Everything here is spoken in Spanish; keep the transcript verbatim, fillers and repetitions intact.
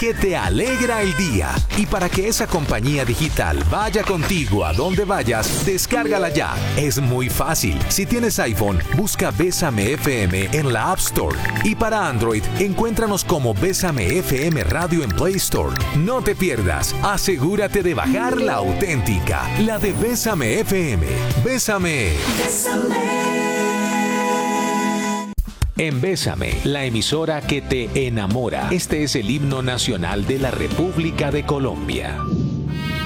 que te alegra el día. Y para que esa compañía digital vaya contigo a donde vayas, descárgala ya. Es muy fácil. Si tienes iPhone, busca Bésame F M en la App Store. Y para Android, encuéntranos como Bésame F M Radio en Play Store. No te pierdas. Asegúrate de bajar la auténtica, la de Bésame F M. Bésame. Bésame. En Bésame, la emisora que te enamora. Este es el himno nacional de la República de Colombia.